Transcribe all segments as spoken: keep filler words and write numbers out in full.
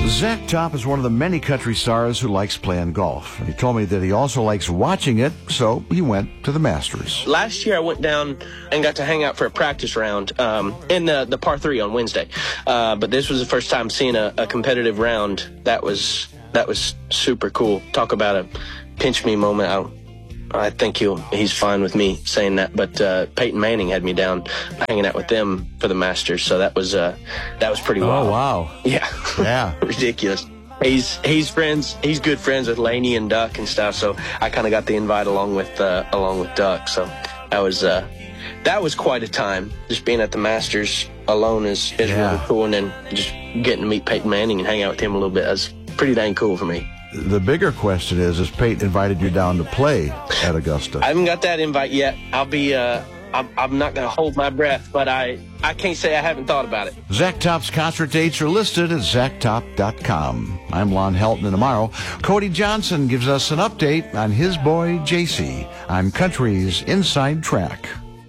Zach Top is one of the many country stars who likes playing golf. And he told me that he also likes watching it, so he went to the Masters. Last year I went down and got to hang out for a practice round um, in the, the par three on Wednesday. Uh, but this was the first time seeing a, a competitive round. That was that was super cool. Talk about a pinch me moment. I, I think he'll, he's fine with me saying that. But uh, Peyton Manning had me down hanging out with them for the Masters, so that was uh, that was pretty wild. Oh, wow. Yeah. Yeah. Ridiculous. He's he's friends. He's good friends with Laney and Duck and stuff. So I kind of got the invite along with uh, along with Duck. So that was uh, that was quite a time. Just being at the Masters alone is, is Yeah. really cool, and then just getting to meet Peyton Manning and hang out with him a little bit. That's pretty dang cool for me. The bigger question is, has Peyton invited you down to play at Augusta? I haven't got that invite yet. I'll be. Uh, I'm, I'm not going to hold my breath, but I I can't say I haven't thought about it. Zach Top's concert dates are listed at zach top dot com. I'm Lon Helton, and tomorrow, Cody Johnson gives us an update on his boy, J C, on Country's Inside Track.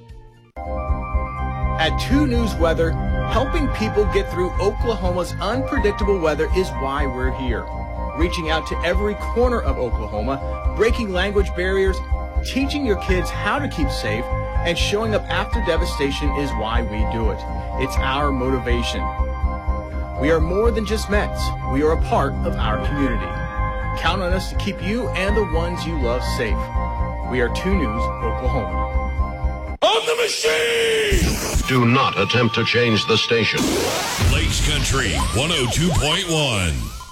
At two News Weather, helping people get through Oklahoma's unpredictable weather is why we're here. Reaching out to every corner of Oklahoma, breaking language barriers, teaching your kids how to keep safe, and showing up after devastation is why we do it. It's our motivation. We are more than just Mets. We are a part of our community. Count on us to keep you and the ones you love safe. We are two News Oklahoma. On the machine! Do not attempt to change the station. Lakes Country one oh two point one.